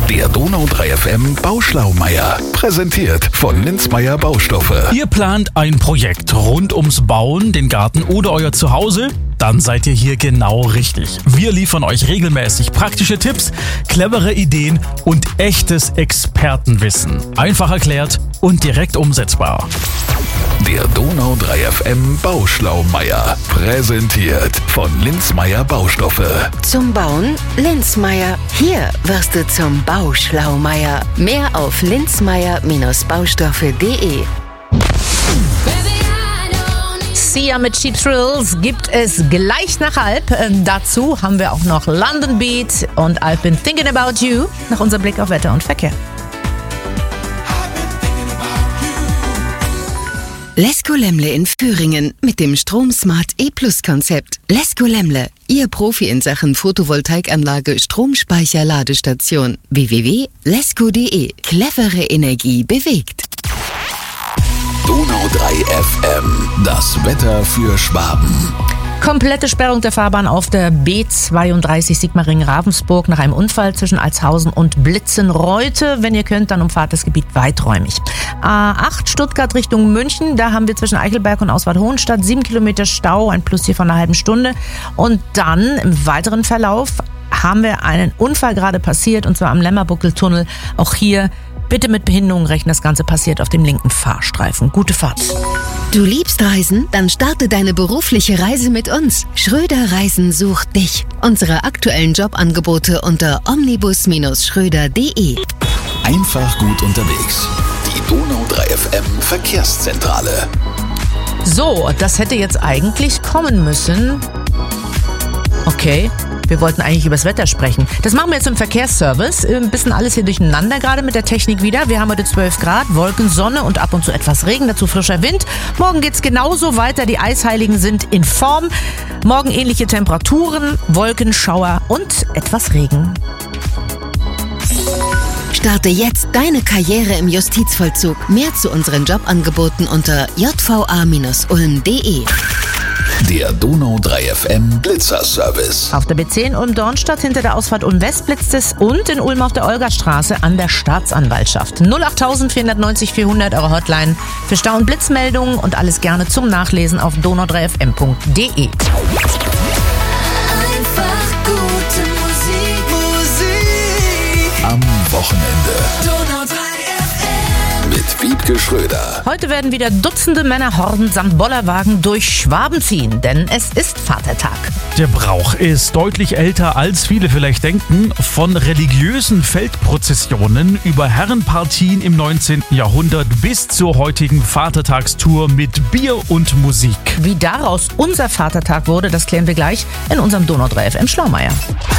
Der Donau 3 FM Bauschlaumeier. Präsentiert von Linzmeier Baustoffe. Ihr plant ein Projekt rund ums Bauen, den Garten oder euer Zuhause? Dann seid ihr hier genau richtig. Wir liefern euch regelmäßig praktische Tipps, clevere Ideen und echtes Expertenwissen. Einfach erklärt und direkt umsetzbar. Der Donau 3 FM Bauschlaumeier. Präsentiert von Linzmeier Baustoffe. Zum Bauen Linzmeier. Hier wirst du zum Bauschlaumeier. Mehr auf linzmeier-baustoffe.de. Sia mit Cheap Thrills gibt es gleich nach halb. Dazu haben wir auch noch London Beat und I've Been Thinking About You nach unserem Blick auf Wetter und Verkehr. Lesko Lemle in Föhringen mit dem StromSmart E-Plus-Konzept. Lesko Lemle, Ihr Profi in Sachen Photovoltaikanlage, Stromspeicher, Ladestation. www.lesko.de. Clevere Energie bewegt. Donau 3 FM. Das Wetter für Schwaben. Komplette Sperrung der Fahrbahn auf der B32 Sigmaringen-Ravensburg nach einem Unfall zwischen Altshausen und Blitzenreute. Wenn ihr könnt, dann umfahrt das Gebiet weiträumig. A8 Stuttgart Richtung München, da haben wir zwischen Eichelberg und Auswart-Hohenstadt 7 Kilometer Stau, ein Plus hier von einer halben Stunde. Und dann im weiteren Verlauf haben wir einen Unfall gerade passiert, und zwar am Lämmerbuckeltunnel. Auch hier bitte mit Behinderung rechnen, das Ganze passiert auf dem linken Fahrstreifen. Gute Fahrt. Du liebst Reisen? Dann starte deine berufliche Reise mit uns. Schröder Reisen sucht dich. Unsere aktuellen Jobangebote unter omnibus-schröder.de. Einfach gut unterwegs. Die Donau 3 FM Verkehrszentrale. So, das hätte jetzt eigentlich kommen müssen. Okay, wir wollten eigentlich über das Wetter sprechen. Das machen wir jetzt im Verkehrsservice. Ein bisschen alles hier durcheinander gerade mit der Technik wieder. Wir haben heute 12 Grad, Wolken, Sonne und ab und zu etwas Regen, dazu frischer Wind. Morgen geht's genauso weiter. Die Eisheiligen sind in Form. Morgen ähnliche Temperaturen, Wolken, Schauer und etwas Regen. Starte jetzt deine Karriere im Justizvollzug. Mehr zu unseren Jobangeboten unter jva-ulm.de. Der Donau 3 FM Blitzerservice. Auf der B10 Ulm-Dornstadt hinter der Ausfahrt Ulm-West blitzt es und in Ulm auf der Olgastraße an der Staatsanwaltschaft. 08000 490 400, eure Hotline für Stau- und Blitzmeldungen und alles gerne zum Nachlesen auf donau3fm.de. Einfach gute Musik. Am Wochenende. Donau 3 FM. Mit Wiebke Schröder. Heute werden wieder Dutzende Männerhorden samt Bollerwagen durch Schwaben ziehen, denn es ist Vatertag. Der Brauch ist deutlich älter, als viele vielleicht denken. Von religiösen Feldprozessionen über Herrenpartien im 19. Jahrhundert bis zur heutigen Vatertagstour mit Bier und Musik. Wie daraus unser Vatertag wurde, das klären wir gleich in unserem Donau 3 FM Schlaumeier.